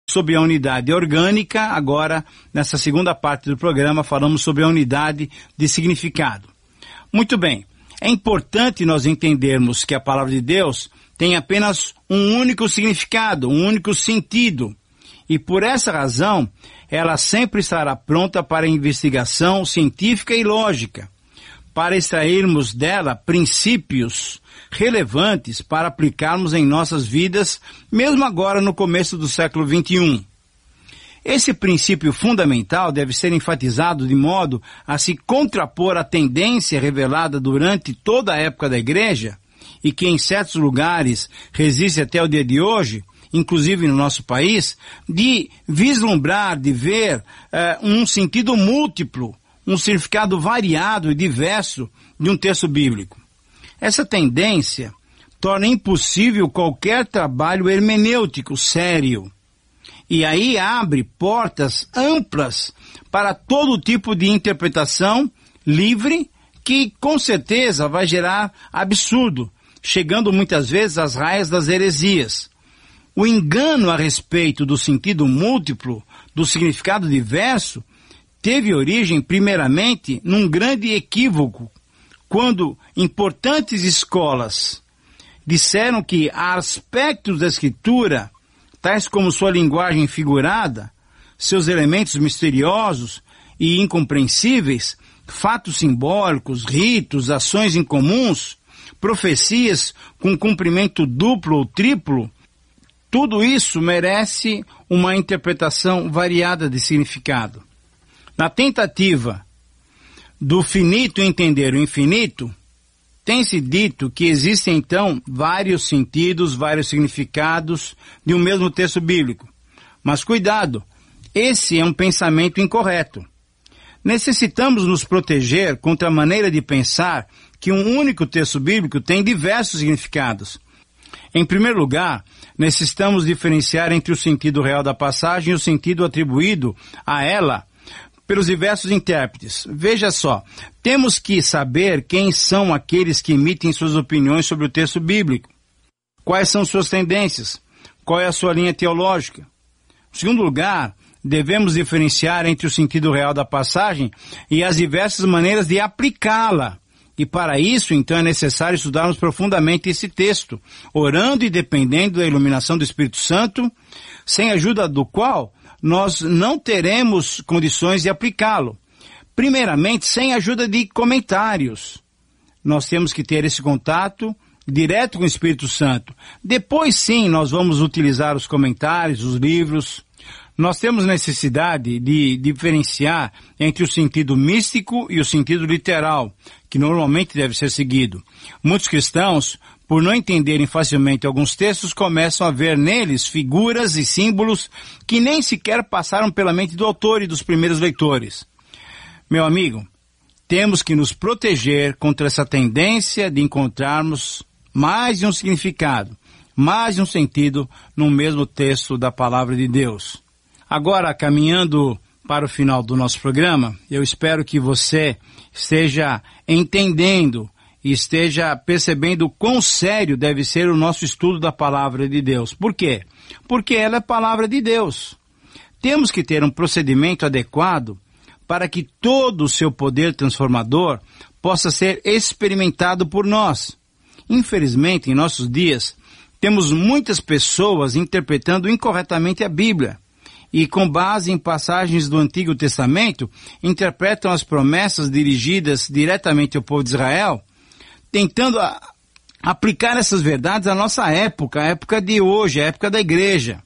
sobre a unidade orgânica. Agora, nessa segunda parte do programa, falamos sobre a unidade de significado. Muito bem, é importante nós entendermos que a palavra de Deus tem apenas um único significado, um único sentido. E por essa razão, ela sempre estará pronta para investigação científica e lógica, para extrairmos dela princípios relevantes para aplicarmos em nossas vidas, mesmo agora no começo do século XXI. Esse princípio fundamental deve ser enfatizado de modo a se contrapor à tendência revelada durante toda a época da Igreja, e que em certos lugares resiste até o dia de hoje, inclusive no nosso país, de vislumbrar, de ver um sentido múltiplo, um significado variado e diverso de um texto bíblico. Essa tendência torna impossível qualquer trabalho hermenêutico sério. E aí abre portas amplas para todo tipo de interpretação livre, que com certeza vai gerar absurdo, chegando muitas vezes às raias das heresias. O engano a respeito do sentido múltiplo, do significado diverso, teve origem primeiramente num grande equívoco, quando importantes escolas disseram que há aspectos da Escritura, tais como sua linguagem figurada, seus elementos misteriosos e incompreensíveis, fatos simbólicos, ritos, ações incomuns, profecias com cumprimento duplo ou triplo, tudo isso merece uma interpretação variada de significado. Na tentativa do finito entender o infinito, tem-se dito que existem então vários sentidos, vários significados de um mesmo texto bíblico. Mas cuidado, esse é um pensamento incorreto. Necessitamos nos proteger contra a maneira de pensar que um único texto bíblico tem diversos significados. Em primeiro lugar, necessitamos diferenciar entre o sentido real da passagem e o sentido atribuído a ela pelos diversos intérpretes. Veja só, temos que saber quem são aqueles que emitem suas opiniões sobre o texto bíblico. Quais são suas tendências? Qual é a sua linha teológica? Em segundo lugar, devemos diferenciar entre o sentido real da passagem e as diversas maneiras de aplicá-la. E para isso, então, é necessário estudarmos profundamente esse texto, orando e dependendo da iluminação do Espírito Santo, sem a ajuda do qual nós não teremos condições de aplicá-lo. Primeiramente, sem a ajuda de comentários. Nós temos que ter esse contato direto com o Espírito Santo. Depois, sim, nós vamos utilizar os comentários, os livros. Nós temos necessidade de diferenciar entre o sentido místico e o sentido literal, que normalmente deve ser seguido. Muitos cristãos, por não entenderem facilmente alguns textos, começam a ver neles figuras e símbolos que nem sequer passaram pela mente do autor e dos primeiros leitores. Meu amigo, temos que nos proteger contra essa tendência de encontrarmos mais de um significado, mais de um sentido no mesmo texto da palavra de Deus. Agora, caminhando para o final do nosso programa, eu espero que você esteja entendendo e esteja percebendo quão sério deve ser o nosso estudo da palavra de Deus. Por quê? Porque ela é palavra de Deus. Temos que ter um procedimento adequado para que todo o seu poder transformador possa ser experimentado por nós. Infelizmente, em nossos dias, temos muitas pessoas interpretando incorretamente a Bíblia. E com base em passagens do Antigo Testamento, interpretam as promessas dirigidas diretamente ao povo de Israel, tentando aplicar essas verdades à nossa época, a época de hoje, a época da igreja.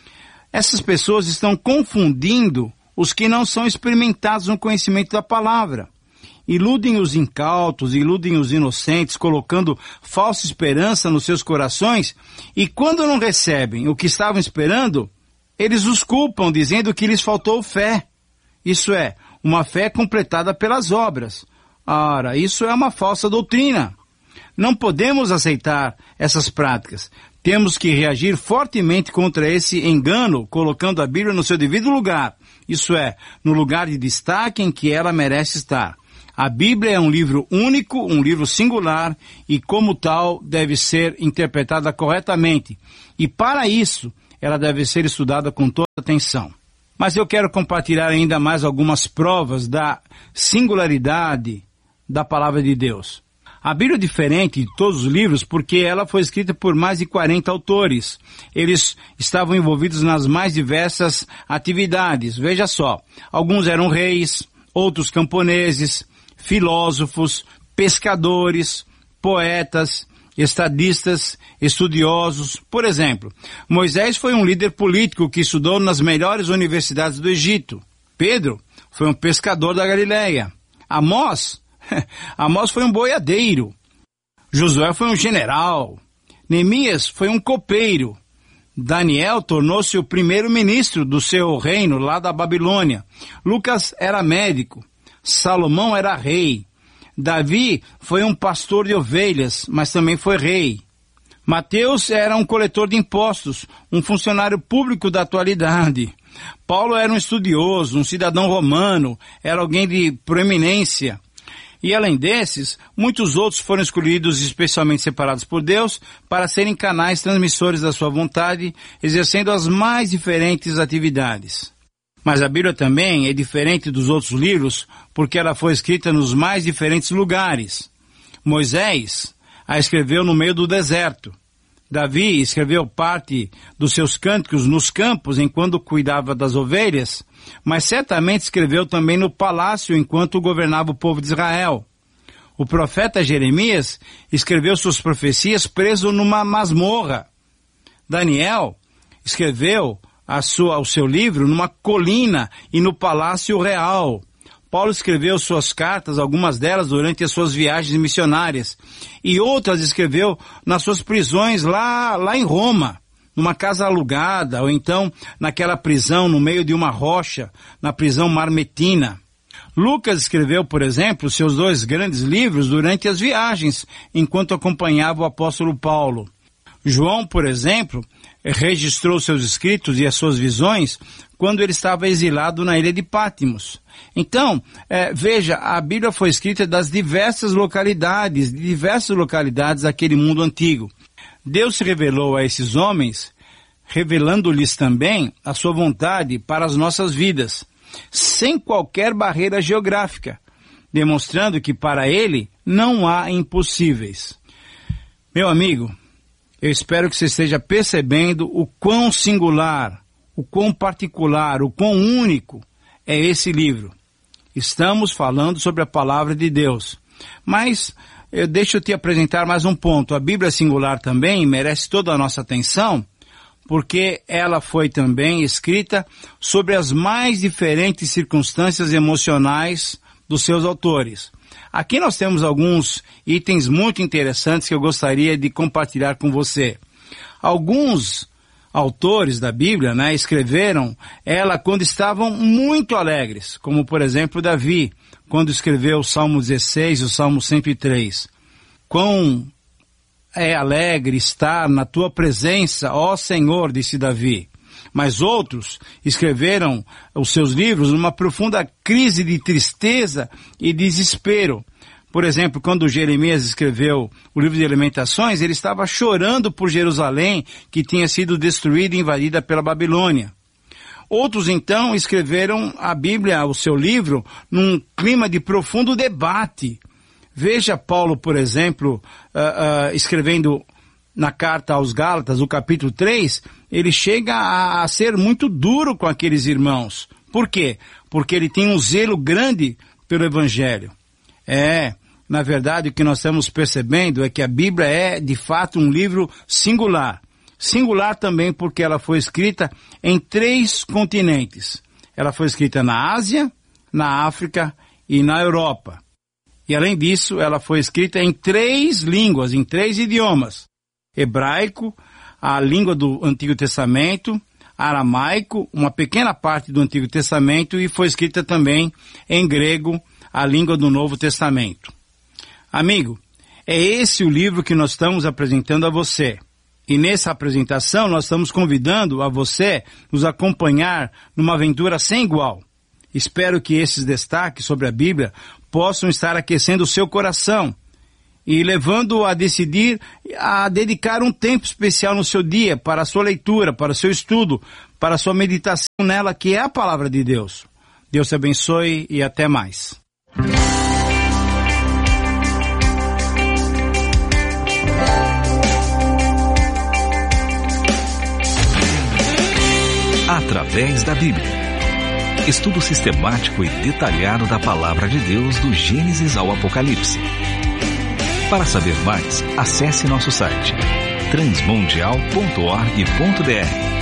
Essas pessoas estão confundindo os que não são experimentados no conhecimento da palavra. Iludem os incautos, iludem os inocentes, colocando falsa esperança nos seus corações, e quando não recebem o que estavam esperando, eles os culpam, dizendo que lhes faltou fé. Isso é, uma fé completada pelas obras. Ora, isso é uma falsa doutrina. Não podemos aceitar essas práticas. Temos que reagir fortemente contra esse engano, colocando a Bíblia no seu devido lugar. Isso é, no lugar de destaque em que ela merece estar. A Bíblia é um livro único, um livro singular, e como tal deve ser interpretada corretamente. E para isso, ela deve ser estudada com toda atenção. Mas eu quero compartilhar ainda mais algumas provas da singularidade da palavra de Deus. A Bíblia é diferente de todos os livros porque ela foi escrita por mais de 40 autores. Eles estavam envolvidos nas mais diversas atividades. Veja só, alguns eram reis, outros camponeses, filósofos, pescadores, poetas, estadistas, estudiosos. Por exemplo, Moisés foi um líder político que estudou nas melhores universidades do Egito. Pedro foi um pescador da Galileia. Amós foi um boiadeiro. Josué foi um general. Neemias foi um copeiro. Daniel tornou-se o primeiro-ministro do seu reino lá da Babilônia. Lucas era médico. Salomão era rei. Davi foi um pastor de ovelhas, mas também foi rei. Mateus era um coletor de impostos, um funcionário público da atualidade. Paulo era um estudioso, um cidadão romano, era alguém de proeminência. E além desses, muitos outros foram escolhidos especialmente separados por Deus para serem canais transmissores da sua vontade, exercendo as mais diferentes atividades. Mas a Bíblia também é diferente dos outros livros porque ela foi escrita nos mais diferentes lugares. Moisés a escreveu no meio do deserto. Davi escreveu parte dos seus cânticos nos campos enquanto cuidava das ovelhas, mas certamente escreveu também no palácio enquanto governava o povo de Israel. O profeta Jeremias escreveu suas profecias preso numa masmorra. Daniel escreveu o seu livro numa colina e no palácio real. Paulo escreveu suas cartas, algumas delas durante as suas viagens missionárias, e outras escreveu nas suas prisões lá em Roma, numa casa alugada, ou então naquela prisão no meio de uma rocha, na prisão Marmetina. Lucas escreveu, por exemplo, seus 2 grandes livros durante as viagens, enquanto acompanhava o apóstolo Paulo. João, por exemplo, registrou seus escritos e as suas visões quando ele estava exilado na ilha de Patmos. Então, veja, a Bíblia foi escrita de diversas localidades daquele mundo antigo. Deus se revelou a esses homens, revelando-lhes também a sua vontade para as nossas vidas, sem qualquer barreira geográfica, demonstrando que para Ele não há impossíveis. Meu amigo, eu espero que você esteja percebendo o quão singular, o quão particular, o quão único é esse livro. Estamos falando sobre a palavra de Deus. Mas deixa eu te apresentar mais um ponto. A Bíblia singular também merece toda a nossa atenção, porque ela foi também escrita sobre as mais diferentes circunstâncias emocionais dos seus autores. Aqui nós temos alguns itens muito interessantes que eu gostaria de compartilhar com você. Alguns autores da Bíblia, escreveram ela quando estavam muito alegres, como por exemplo Davi, quando escreveu o Salmo 16 e o Salmo 103. Quão é alegre estar na tua presença, ó Senhor, disse Davi. Mas outros escreveram os seus livros numa profunda crise de tristeza e desespero. Por exemplo, quando Jeremias escreveu o livro de Lamentações, ele estava chorando por Jerusalém, que tinha sido destruída e invadida pela Babilônia. Outros, então, escreveram a Bíblia, o seu livro, num clima de profundo debate. Veja Paulo, por exemplo, escrevendo na carta aos Gálatas, o capítulo 3, ele chega a ser muito duro com aqueles irmãos. Por quê? Porque ele tem um zelo grande pelo Evangelho. Na verdade, o que nós estamos percebendo é que a Bíblia é, de fato, um livro singular. Singular também porque ela foi escrita em 3 continentes. Ela foi escrita na Ásia, na África e na Europa. E além disso, ela foi escrita em 3 línguas, em 3 idiomas. Hebraico, a língua do Antigo Testamento, aramaico, uma pequena parte do Antigo Testamento, e foi escrita também em grego, a língua do Novo Testamento. Amigo, é esse o livro que nós estamos apresentando a você. E nessa apresentação nós estamos convidando a você nos acompanhar numa aventura sem igual. Espero que esses destaques sobre a Bíblia possam estar aquecendo o seu coração e levando-o a decidir a dedicar um tempo especial no seu dia para a sua leitura, para o seu estudo, para a sua meditação nela, que é a palavra de Deus. Deus te abençoe e até mais. Através da Bíblia. Estudo sistemático e detalhado da Palavra de Deus do Gênesis ao Apocalipse. Para saber mais, acesse nosso site transmundial.org.br.